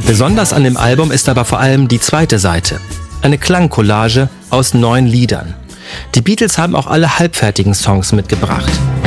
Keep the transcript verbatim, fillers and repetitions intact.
Besonders an dem Album ist aber vor allem die zweite Seite. Eine Klangcollage aus neun Liedern. Die Beatles haben auch alle halbfertigen Songs mitgebracht.